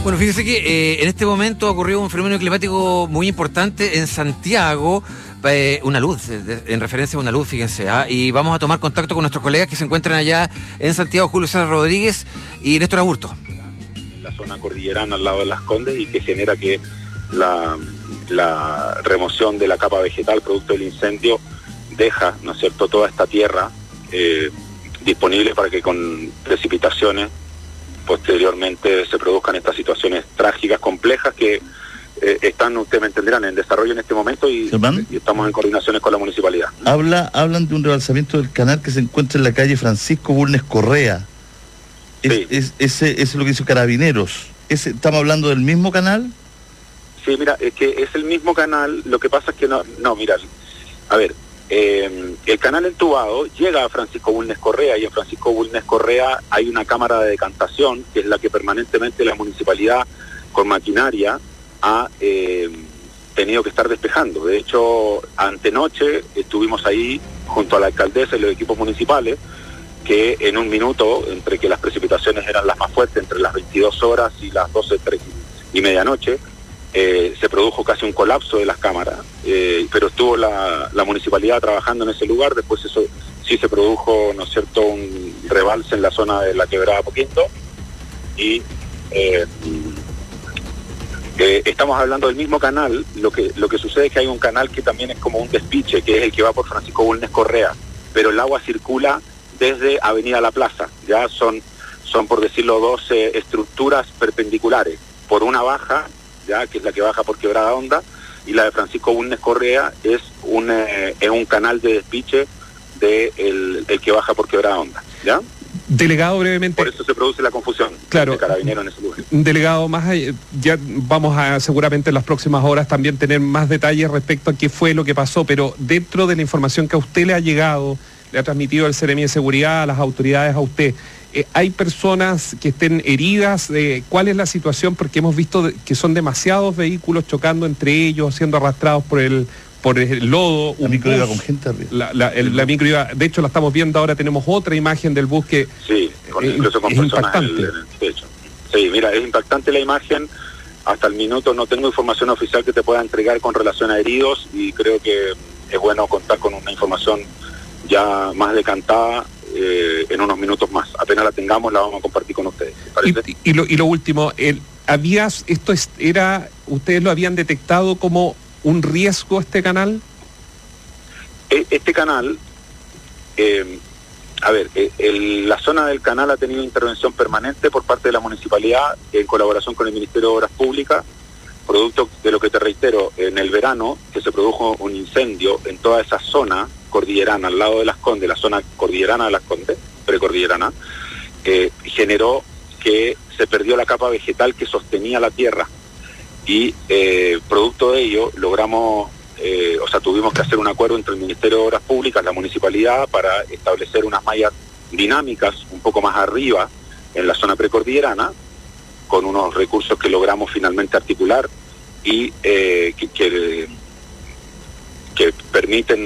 Bueno, fíjese que en este momento ha ocurrido un fenómeno climático muy importante en Santiago, una luz, en referencia a una luz, fíjense, y vamos a tomar contacto con nuestros colegas que se encuentran allá en Santiago, Julio César Rodríguez y Néstor Aburto. La zona cordillerana al lado de Las Condes y que genera que la remoción de la capa vegetal producto del incendio deja, ¿no es cierto?, toda esta tierra disponible para que con precipitaciones posteriormente se produzcan estas situaciones trágicas, complejas, que están, ustedes me entenderán, en desarrollo en este momento y estamos en coordinaciones con la municipalidad. Hablan de un rebalsamiento del canal que se encuentra en la calle Francisco Bulnes Correa. Sí. Ese es lo que hizo Carabineros. ¿Estamos hablando del mismo canal? Sí, mira, es que es el mismo canal, lo que pasa es que no, mira, a ver, el canal entubado llega a Francisco Bulnes Correa y en Francisco Bulnes Correa hay una cámara de decantación que es la que permanentemente la municipalidad con maquinaria ha tenido que estar despejando. De hecho, antenoche estuvimos ahí junto a la alcaldesa y los equipos municipales que en un minuto, entre que las precipitaciones eran las más fuertes, entre las 22 horas y las 12, 3 y medianoche, se produjo casi un colapso de las cámaras, pero estuvo la municipalidad trabajando en ese lugar. Después eso sí se produjo, ¿no es cierto?, un rebalse en la zona de la quebrada Poquindo y estamos hablando del mismo canal. Lo que sucede es que hay un canal que también es como un despiche, que es el que va por Francisco Bulnes Correa, pero el agua circula desde Avenida La Plaza. Ya son por decirlo 12 estructuras perpendiculares, por una baja, ya que es la que baja por Quebrada Honda, y la de Francisco Bulnes Correa es un canal de despiche el que baja por Quebrada Honda, ¿ya? Delegado, brevemente. Por eso se produce la confusión. Claro. De Carabineros en ese lugar. Delegado, más allá, ya vamos a seguramente en las próximas horas también tener más detalles respecto a qué fue lo que pasó, pero dentro de la información que a usted le ha llegado, le ha transmitido el Seremi de Seguridad a las autoridades, a usted, ¿hay personas que estén heridas? ¿Cuál es la situación? Porque hemos visto que son demasiados vehículos chocando entre ellos, siendo arrastrados por el lodo. La micro iba con gente arriba. La micro iba, de hecho la estamos viendo ahora, tenemos otra imagen del bus que sí, incluso con personas en el techo. Sí, mira, es impactante la imagen. Hasta el minuto no tengo información oficial que te pueda entregar con relación a heridos y creo que es bueno contar con una información ya más decantada en unos minutos más. Apenas la tengamos la vamos a compartir con ustedes. Y lo último, ¿ustedes lo habían detectado como un riesgo este canal? Este canal, la zona del canal ha tenido intervención permanente por parte de la municipalidad en colaboración con el Ministerio de Obras Públicas, producto de lo que te reitero, en el verano que se produjo un incendio en toda esa zona cordillerana, al lado de Las Condes, la zona cordillerana de Las Condes, precordillerana, generó que se perdió la capa vegetal que sostenía la tierra y producto de ello logramos, tuvimos que hacer un acuerdo entre el Ministerio de Obras Públicas, la municipalidad, para establecer unas mallas dinámicas un poco más arriba en la zona precordillerana, con unos recursos que logramos finalmente articular y que permiten